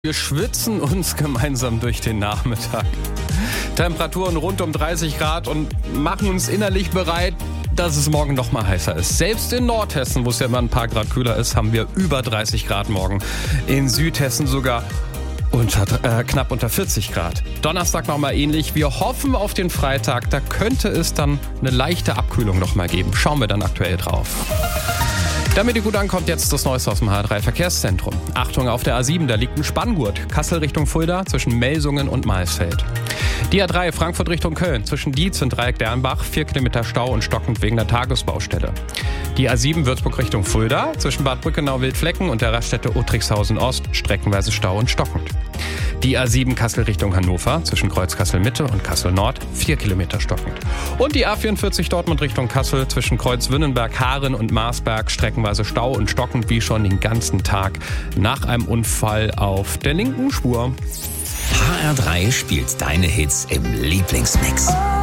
Wir schwitzen uns gemeinsam durch den Nachmittag. Temperaturen rund um 30 Grad und machen uns innerlich bereit, dass es morgen noch mal heißer ist. Selbst in Nordhessen, wo es ja immer ein paar Grad kühler ist, haben wir über 30 Grad morgen. In Südhessen sogar knapp unter 40 Grad. Donnerstag nochmal ähnlich. Wir hoffen auf den Freitag. Da könnte es dann eine leichte Abkühlung noch mal geben. Schauen wir dann aktuell drauf. Damit ihr gut ankommt, jetzt das Neueste aus dem H3 Verkehrszentrum. Achtung auf der A7, da liegt ein Spanngurt. Kassel Richtung Fulda zwischen Melsungen und Maisfeld. Die A3 Frankfurt Richtung Köln zwischen Dietz und Dreieck-Dernbach 4 Kilometer Stau und stockend wegen der Tagesbaustelle. Die A7 Würzburg Richtung Fulda zwischen Bad Brückenau-Wildflecken und der Raststätte Uttrichshausen Ost streckenweise Stau und stockend. Die A7 Kassel Richtung Hannover zwischen Kreuz Kassel Mitte und Kassel Nord 4 Kilometer stockend. Und die A44 Dortmund Richtung Kassel zwischen Kreuz Wünnenberg, Haaren und Marsberg streckenweise Stau und stockend wie schon den ganzen Tag nach einem Unfall auf der linken Spur. HR3 spielt deine Hits im Lieblingsmix.